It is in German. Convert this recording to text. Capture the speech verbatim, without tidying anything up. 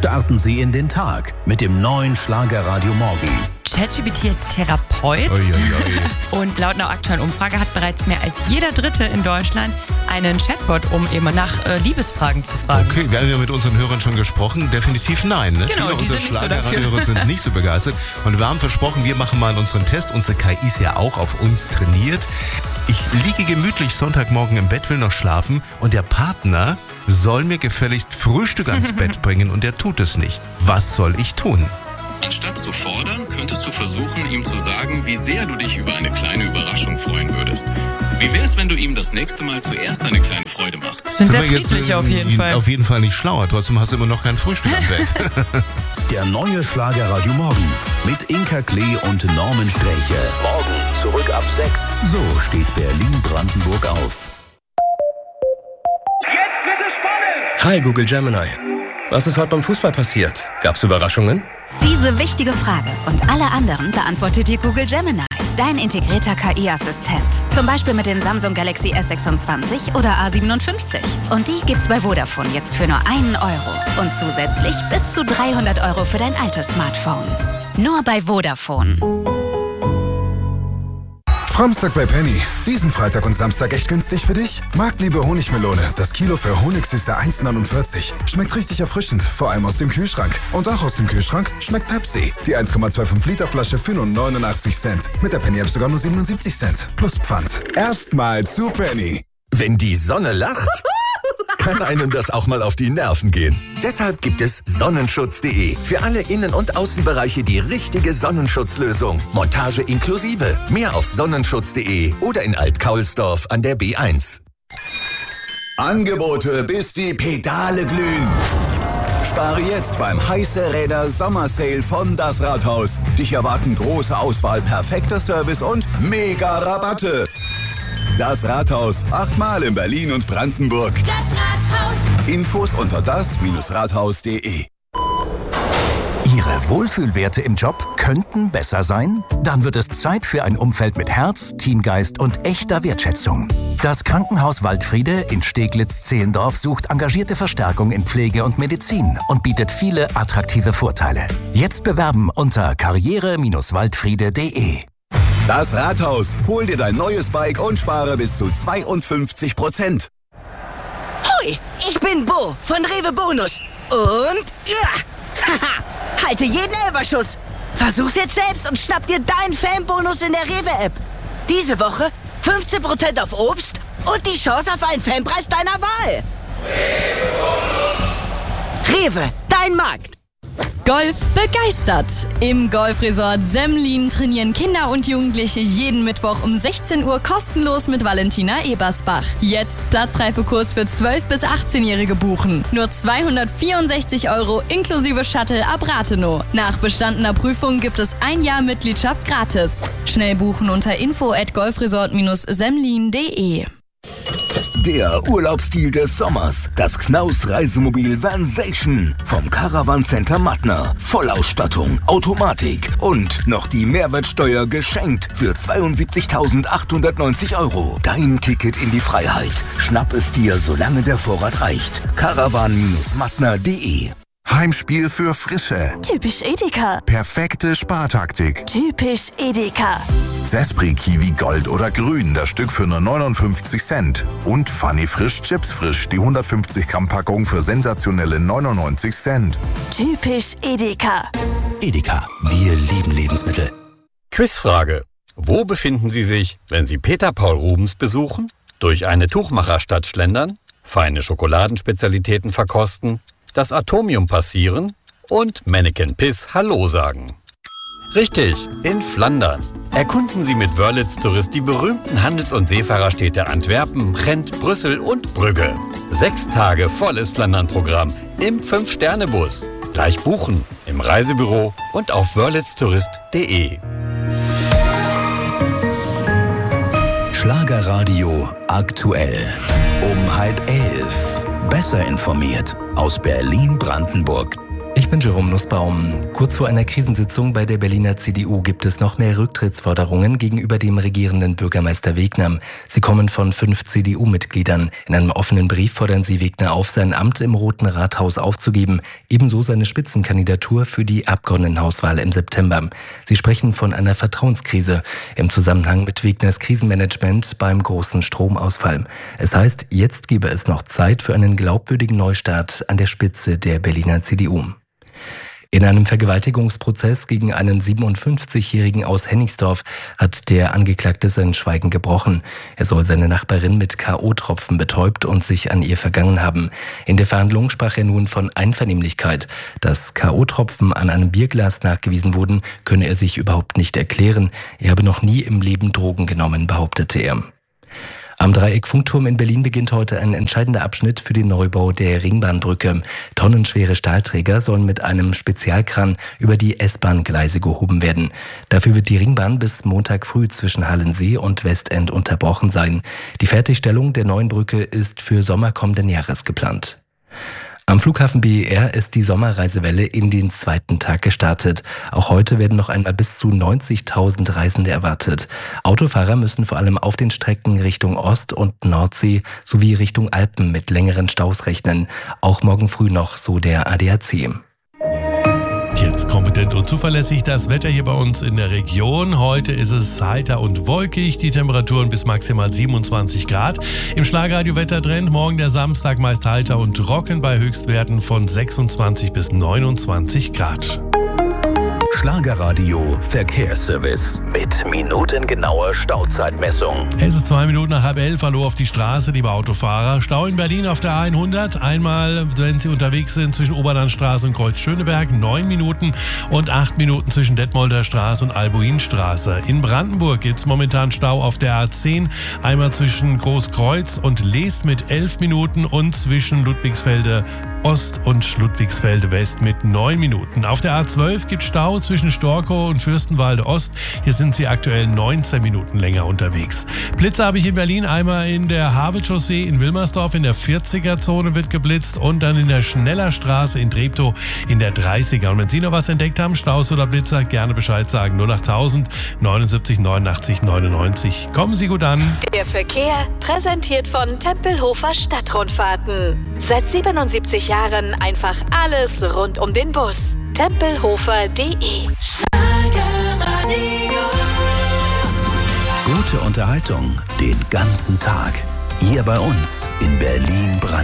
Starten Sie in den Tag mit dem neuen Schlagerradio Morgen. ChatGPT als Therapeut. Ui, ui, ui. Und laut einer aktuellen Umfrage hat bereits mehr als jeder Dritte in Deutschland einen Chatbot, um eben nach äh, Liebesfragen zu fragen. Okay, wir haben ja mit unseren Hörern schon gesprochen. Definitiv nein. Ne? Genau, Viele die unserer sind nicht so dafür. Schlagerradiohörer sind nicht so begeistert. Und wir haben versprochen, wir machen mal unseren Test. Unsere K I ist ja auch auf uns trainiert. Ich liege gemütlich Sonntagmorgen im Bett, will noch schlafen und der Partner soll mir gefälligst Frühstück ans Bett bringen und er tut es nicht. Was soll ich tun? Anstatt zu fordern, könntest du versuchen, ihm zu sagen, wie sehr du dich über eine kleine Überraschung freuen würdest. Wie wär's, wenn du ihm das nächste Mal zuerst eine kleine Freude machst? Sind sehr wir jetzt, friedlich auf jeden äh, Fall. Auf jeden Fall nicht schlauer, trotzdem hast du immer noch kein Frühstück am Bett. Der neue Schlagerradio Morgen mit Inka Klee und Norman Sträche. Morgen zurück ab sechs. So steht Berlin-Brandenburg auf. Jetzt wird es spannend! Hi Google Gemini. Was ist heute beim Fußball passiert? Gab's Überraschungen? Diese wichtige Frage und alle anderen beantwortet dir Google Gemini, dein integrierter K I-Assistent. Zum Beispiel mit den Samsung Galaxy S sechsundzwanzig oder A siebenundfünfzig. Und die gibt's bei Vodafone jetzt für nur einen Euro. Und zusätzlich bis zu dreihundert Euro für dein altes Smartphone. Nur bei Vodafone. Samstag bei Penny. Diesen Freitag und Samstag echt günstig für dich? Marktliebe Honigmelone. Das Kilo für Honigsüße eins neunundvierzig. Schmeckt richtig erfrischend, vor allem aus dem Kühlschrank. Und auch aus dem Kühlschrank schmeckt Pepsi. Die eins Komma fünfundzwanzig Liter Flasche für nur neunundachtzig Cent. Mit der Penny-App sogar nur siebenundsiebzig Cent. Plus Pfand. Erstmal zu Penny. Wenn die Sonne lacht, kann einem das auch mal auf die Nerven gehen. Deshalb gibt es Sonnenschutz punkt de. Für alle Innen- und Außenbereiche die richtige Sonnenschutzlösung. Montage inklusive. Mehr auf Sonnenschutz punkt de oder in Alt-Kaulsdorf an der B eins. Angebote, bis die Pedale glühen. Spare jetzt beim Heiße Räder Sommersale von Das Rathaus. Dich erwarten große Auswahl, perfekter Service und mega Rabatte. Das Rathaus, achtmal in Berlin und Brandenburg. Das Rathaus. Infos unter das Rathaus punkt de. Ihre Wohlfühlwerte im Job könnten besser sein? Dann wird es Zeit für ein Umfeld mit Herz, Teamgeist und echter Wertschätzung. Das Krankenhaus Waldfriede in Steglitz-Zehlendorf sucht engagierte Verstärkung in Pflege und Medizin und bietet viele attraktive Vorteile. Jetzt bewerben unter karriere Bindestrich waldfriede punkt de. Das Rathaus. Hol dir dein neues Bike und spare bis zu zweiundfünfzig Prozent. Hoi, ich bin Bo von Rewe Bonus. Und ja, haha, halte jeden Elberschuss. Versuch's jetzt selbst und schnapp dir deinen Fanbonus in der Rewe-App. Diese Woche fünfzehn Prozent auf Obst und die Chance auf einen Fanpreis deiner Wahl. Rewe, dein Markt. Golf begeistert! Im Golfresort Semlin trainieren Kinder und Jugendliche jeden Mittwoch um sechzehn Uhr kostenlos mit Valentina Ebersbach. Jetzt Platzreifekurs für zwölf- bis achtzehnjährige buchen. Nur zweihundertvierundsechzig Euro inklusive Shuttle ab Rathenow. Nach bestandener Prüfung gibt es ein Jahr Mitgliedschaft gratis. Schnell buchen unter info at golfresort semlin punkt de. Der Urlaubsstil des Sommers. Das Knaus Reisemobil Vansation vom Caravan Center Mattner. Vollausstattung, Automatik und noch die Mehrwertsteuer geschenkt für zweiundsiebzigtausendachthundertneunzig Euro. Dein Ticket in die Freiheit. Schnapp es dir, solange der Vorrat reicht. caravan mattner punkt de. Heimspiel für Frische. Typisch Edeka. Perfekte Spartaktik. Typisch Edeka. Sespri Kiwi Gold oder Grün, das Stück für nur neunundfünfzig Cent. Und Funny Frisch Chips Frisch, die hundertfünfzig Gramm Packung für sensationelle neunundneunzig Cent. Typisch Edeka. Edeka, wir lieben Lebensmittel. Quizfrage. Wo befinden Sie sich, wenn Sie Peter Paul Rubens besuchen? Durch eine Tuchmacherstadt schlendern? Feine Schokoladenspezialitäten verkosten? Das Atomium passieren und Mannequin Piss Hallo sagen. Richtig, in Flandern. Erkunden Sie mit Wörlitz Tourist die berühmten Handels- und Seefahrerstädte Antwerpen, Gent, Brüssel und Brügge. Sechs Tage volles Flandern-Programm im Fünf-Sterne-Bus. Gleich buchen im Reisebüro und auf wörlitz tourist punkt de. Schlagerradio aktuell. Um halb elf. Besser informiert aus Berlin-Brandenburg. Ich bin Jerome Nussbaum. Kurz vor einer Krisensitzung bei der Berliner C D U gibt es noch mehr Rücktrittsforderungen gegenüber dem regierenden Bürgermeister Wegner. Sie kommen von fünf C D U-Mitgliedern. In einem offenen Brief fordern sie Wegner auf, sein Amt im Roten Rathaus aufzugeben, ebenso seine Spitzenkandidatur für die Abgeordnetenhauswahl im September. Sie sprechen von einer Vertrauenskrise im Zusammenhang mit Wegners Krisenmanagement beim großen Stromausfall. Es heißt, jetzt gebe es noch Zeit für einen glaubwürdigen Neustart an der Spitze der Berliner C D U. In einem Vergewaltigungsprozess gegen einen siebenundfünfzigjährigen aus Hennigsdorf hat der Angeklagte sein Schweigen gebrochen. Er soll seine Nachbarin mit K O-Tropfen betäubt und sich an ihr vergangen haben. In der Verhandlung sprach er nun von Einvernehmlichkeit. Dass K O-Tropfen an einem Bierglas nachgewiesen wurden, könne er sich überhaupt nicht erklären. Er habe noch nie im Leben Drogen genommen, behauptete er. Am Dreieck-Funkturm in Berlin beginnt heute ein entscheidender Abschnitt für den Neubau der Ringbahnbrücke. Tonnenschwere Stahlträger sollen mit einem Spezialkran über die S-Bahn-Gleise gehoben werden. Dafür wird die Ringbahn bis Montag früh zwischen Halensee und Westend unterbrochen sein. Die Fertigstellung der neuen Brücke ist für Sommer kommenden Jahres geplant. Am Flughafen B E R ist die Sommerreisewelle in den zweiten Tag gestartet. Auch heute werden noch einmal bis zu neunzigtausend Reisende erwartet. Autofahrer müssen vor allem auf den Strecken Richtung Ost- und Nordsee sowie Richtung Alpen mit längeren Staus rechnen. Auch morgen früh noch, so der A D A C. Jetzt kompetent und zuverlässig das Wetter hier bei uns in der Region. Heute ist es heiter und wolkig, die Temperaturen bis maximal siebenundzwanzig Grad. Im Schlagradio Wettertrend morgen der Samstag meist heiter und trocken bei Höchstwerten von sechsundzwanzig bis neunundzwanzig Grad. Schlagerradio Verkehrsservice mit minutengenauer Stauzeitmessung. Es ist zwei Minuten nach halb elf. Hallo auf die Straße, liebe Autofahrer. Stau in Berlin auf der A hundert. Einmal, wenn Sie unterwegs sind zwischen Oberlandstraße und Kreuz Schöneberg, neun Minuten und acht Minuten zwischen Detmolder Straße und Albuinstraße. In Brandenburg gibt es momentan Stau auf der A zehn. Einmal zwischen Großkreuz und Leest mit elf Minuten und zwischen Ludwigsfelde Ost und Ludwigsfelde West mit neun Minuten. Auf der A zwölf gibt es Stau zwischen Storkow und Fürstenwalde Ost. Hier sind Sie aktuell neunzehn Minuten länger unterwegs. Blitze habe ich in Berlin. Einmal in der Havelchaussee in Wilmersdorf in der vierziger-Zone wird geblitzt und dann in der Schnellerstraße in Treptow in der dreißiger. Und wenn Sie noch was entdeckt haben, Staus oder Blitzer, gerne Bescheid sagen. null achttausend neunundsiebzig neunundachtzig neunundneunzig. Kommen Sie gut an. Der Verkehr präsentiert von Tempelhofer Stadtrundfahrten. Seit siebenundsiebzig Jahren einfach alles rund um den Bus. Tempelhofer punkt de. Gute Unterhaltung den ganzen Tag. Hier bei uns in Berlin-Brandenburg.